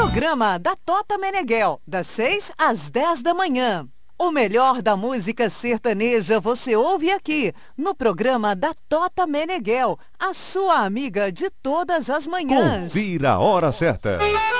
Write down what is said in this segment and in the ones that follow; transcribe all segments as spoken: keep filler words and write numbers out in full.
Programa da Tota Meneghel, das seis às dez da manhã. O melhor da música sertaneja você ouve aqui, no programa da Tota Meneghel, a sua amiga de todas as manhãs. Confira a hora certa.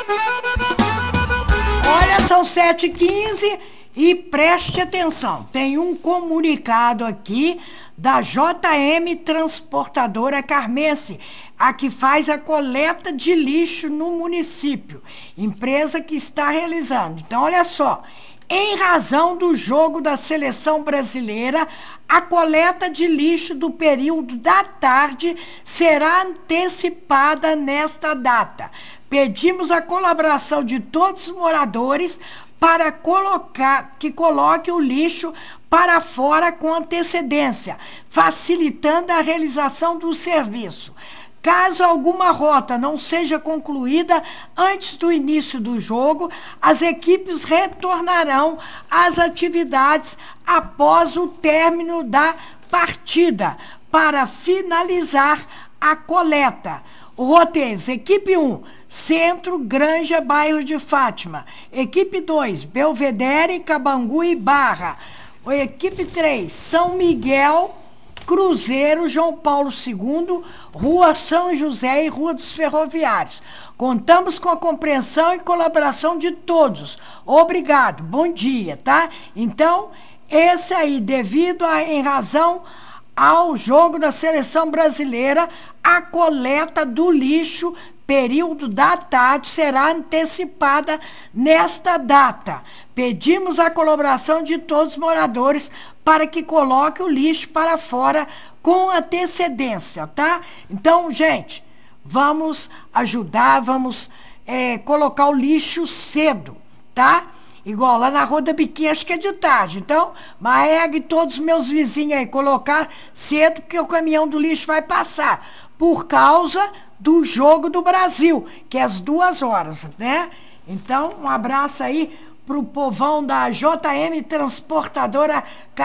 Olha, são sete e quinze e preste atenção. Tem um comunicado aqui da J M Transportadora Carmense, a que faz a coleta de lixo no município. Empresa que está realizando. Então, olha só. Em razão do jogo da seleção brasileira, a coleta de lixo do período da tarde será antecipada nesta data. Pedimos a colaboração de todos os moradores para colocar, que coloque o lixo para fora com antecedência, facilitando a realização do serviço. Caso alguma rota não seja concluída antes do início do jogo, as equipes retornarão às atividades após o término da partida, para finalizar a coleta. Roteiros: equipe um, Centro, Granja, Bairro de Fátima. Equipe dois, Belvedere, Cabangu e Barra. Equipe três, São Miguel, Cruzeiro, João Paulo segundo, Rua São José e Rua dos Ferroviários. Contamos com a compreensão e colaboração de todos. Obrigado, bom dia, tá? Então, esse aí, devido a, em razão ao jogo da seleção brasileira, a coleta do lixo, período da tarde, será antecipada nesta data. Pedimos a colaboração de todos os moradores para que coloque o lixo para fora com antecedência, tá? Então, gente, vamos ajudar, vamos é, colocar o lixo cedo, tá? Igual lá na Rua da Biquinha, acho que é de tarde. Então, Maeg e todos os meus vizinhos aí, colocar cedo, porque o caminhão do lixo vai passar, por causa do jogo do Brasil, que é às duas horas, né? Então, um abraço aí pro povão da J M Transportadora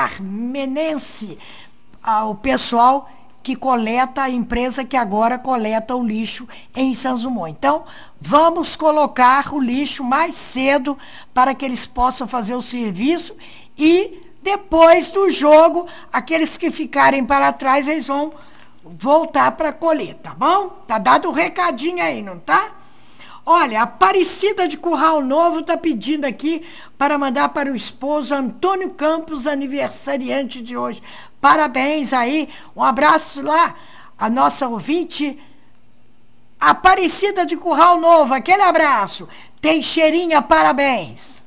Carmenense, ah, o pessoal que coleta, a empresa que agora coleta o lixo em São Zumon. Então, vamos colocar o lixo mais cedo para que eles possam fazer o serviço e depois do jogo, aqueles que ficarem para trás, eles vão voltar para colher, tá bom? Tá dado o recadinho aí, não tá? Olha, a Aparecida de Curral Novo está pedindo aqui para mandar para o esposo Antônio Campos, aniversariante de hoje. Parabéns aí, um abraço lá, a nossa ouvinte Aparecida de Curral Novo, aquele abraço. Teixeirinha, parabéns.